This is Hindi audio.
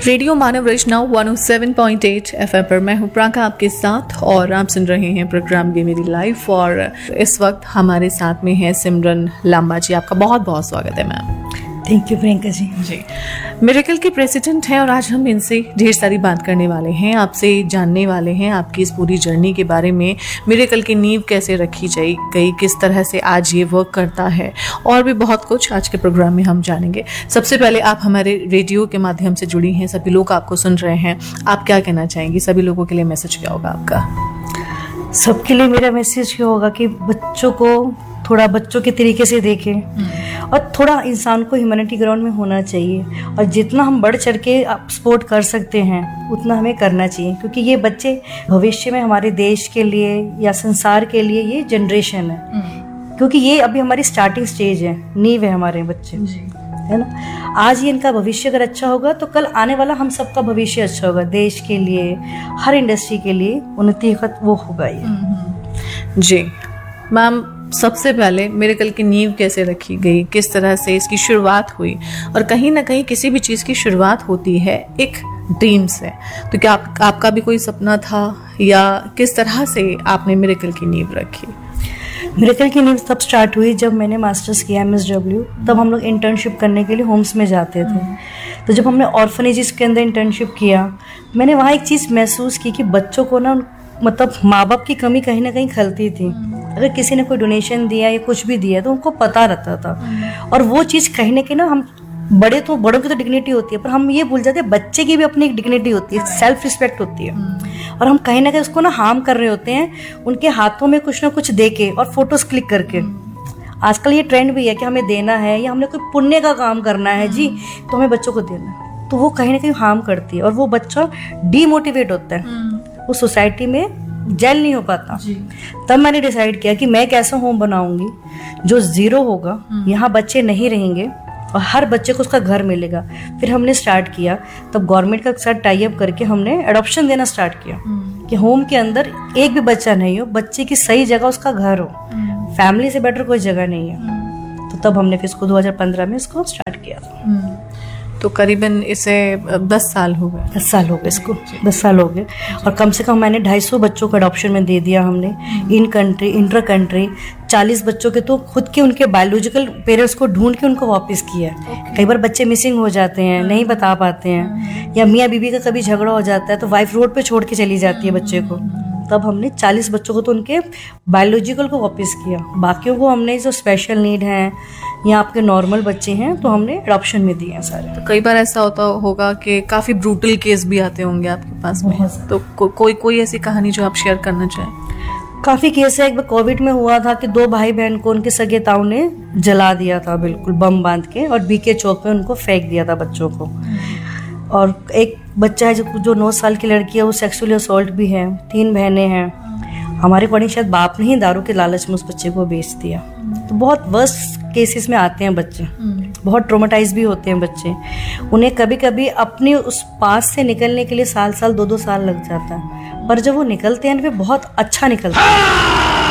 रेडियो मानव रचना 107.8 एफएम पर मैं हूं प्राका आपके साथ और आप सुन रहे हैं प्रोग्राम ये मेरी लाइफ। और इस वक्त हमारे साथ में है सिमरन लांबा जी। आपका बहुत बहुत स्वागत है ma'am. Thank you Priyanka ji. Miracle के प्रेसिडेंट हैं और आज हम इनसे ढेर सारी बात करने वाले हैं, आपसे जानने वाले हैं आपकी इस पूरी जर्नी के बारे में। मिरेकल की नींव कैसे रखी गई, किस तरह से आज ये वर्क करता है और भी बहुत कुछ आज के प्रोग्राम में हम जानेंगे। सबसे पहले आप हमारे रेडियो के माध्यम से जुड़ी हैं, सभी लोग आपको सुन रहे हैं, आप क्या कहना चाहेंगी? सभी लोगों के लिए मैसेज क्या होगा आपका? सबके लिए मेरा मैसेज ये होगा कि बच्चों को थोड़ा बच्चों के तरीके से देखें और थोड़ा इंसान को ह्यूमैनिटी ग्राउंड में होना चाहिए और जितना हम बढ़ चढ़ के सपोर्ट कर सकते हैं उतना हमें करना चाहिए, क्योंकि ये बच्चे भविष्य में हमारे देश के लिए या संसार के लिए ये जनरेशन है, क्योंकि ये अभी हमारी स्टार्टिंग स्टेज है, नींव है हमारे बच्चे, है ना। आज ही इनका भविष्य अगर अच्छा होगा तो कल आने वाला हम सबका भविष्य अच्छा होगा, देश के लिए, हर इंडस्ट्री के लिए उन्नति वो होगा ये। जी मैम, सबसे पहले मिरेकल की नींव कैसे रखी गई, किस तरह से इसकी शुरुआत हुई? और कहीं ना कहीं किसी भी चीज़ की शुरुआत होती है एक ड्रीम से, तो क्या आपका भी कोई सपना था या किस तरह से आपने मिरेकल की नींव रखी? मिरेकल की नींव तब स्टार्ट हुई जब मैंने मास्टर्स किया MSW। तब हम लोग इंटर्नशिप करने के लिए होम्स में जाते थे। तो जब हमने ऑर्फनेजेस के अंदर इंटर्नशिप किया, मैंने वहाँ एक चीज़ महसूस की कि बच्चों को ना मतलब माँ बाप की कमी कहीं ना कहीं खलती थी। अगर किसी ने कोई डोनेशन दिया या कुछ भी दिया तो उनको पता रहता था, और वो चीज़ कहीं ना कहीं ना हम बड़ों की तो डिग्निटी होती है, पर हम ये भूल जाते हैं बच्चे की भी अपनी एक डिग्निटी होती है, सेल्फ रिस्पेक्ट होती है, और हम कहीं ना कहीं उसको ना हार्म कर रहे होते हैं उनके हाथों में कुछ ना कुछ दे के और फोटोज क्लिक करके। आजकल ये ट्रेंड भी है कि हमें देना है या हमने कोई पुण्य का काम करना है जी, तो हमें बच्चों को देना है, तो वो कहीं ना कहीं हार्म करती है और वो बच्चा डीमोटिवेट होता है, वो सोसाइटी में जेल नहीं हो पाता। तब मैंने डिसाइड किया कि मैं एक ऐसा होम बनाऊंगी जो जीरो होगा, यहाँ बच्चे नहीं रहेंगे और हर बच्चे को उसका घर मिलेगा। फिर हमने स्टार्ट किया, तब गवर्नमेंट के साथ टाई अप करके हमने एडॉप्शन देना स्टार्ट किया कि होम के अंदर एक भी बच्चा नहीं हो, बच्चे की सही जगह उसका घर हो, फैमिली से बेटर कोई जगह नहीं है। तो तब हमने फिर इसको 2015 में इसको स्टार्ट किया था। तो करीबन इसे 10 साल हो गए। 10 साल हो गए इसको, 10 साल हो गए, और कम से कम मैंने 250 बच्चों को अडॉप्शन में दे दिया हमने, इन कंट्री इंटर कंट्री। 40 बच्चों के तो खुद के उनके बायोलॉजिकल पेरेंट्स को ढूंढ के उनको वापस किया। कई बार बच्चे मिसिंग हो जाते हैं, नहीं बता पाते हैं, या मियाँ बीवी का कभी झगड़ा हो जाता है तो वाइफ रोड पे छोड़ के चली जाती है बच्चे को। तब हमने 40 बच्चों को तो उनके बायोलॉजिकल को वापस किया, बाकियों को हमने जो स्पेशल नीड हैं या आपके नॉर्मल बच्चे हैं तो हमने एडॉप्शन में दिए हैं सारे। तो कई बार ऐसा होगा कि काफ़ी ब्रूटल केस भी आते होंगे आपके पास में, तो कोई ऐसी कहानी जो आप शेयर करना चाहें? काफ़ी केस है। एक बार कोविड में हुआ था कि 2 भाई बहन को उनके सगे ताऊ ने जला दिया था, बिल्कुल बम बांध के, और BK चौक पे उनको फेंक दिया था बच्चों को। और एक बच्चा है जो 9 साल की लड़की है, वो सेक्सुअली असॉल्ट भी है। 3 बहनें हैं। हमारे अकॉर्डिंग शायद बाप ने ही दारू के लालच में उस बच्चे को बेच दिया। तो बहुत वर्स्ट केसेस में आते हैं बच्चे, बहुत ट्रोमेटाइज भी होते हैं बच्चे। उन्हें कभी कभी अपने उस पास से निकलने के लिए साल 2-2 साल लग जाता है, पर जब वो निकलते हैं वे बहुत अच्छा निकलते हैं।